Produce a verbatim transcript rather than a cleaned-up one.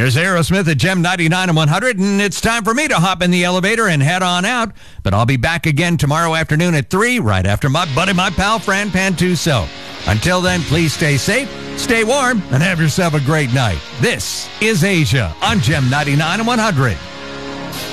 There's Aerosmith at Gem ninety-nine and one hundred, and it's time for me to hop in the elevator and head on out. But I'll be back again tomorrow afternoon at three, right after my buddy, my pal, Fran Pantuso. Until then, please stay safe, stay warm, and have yourself a great night. This is Asia on Gem ninety-nine and one hundred.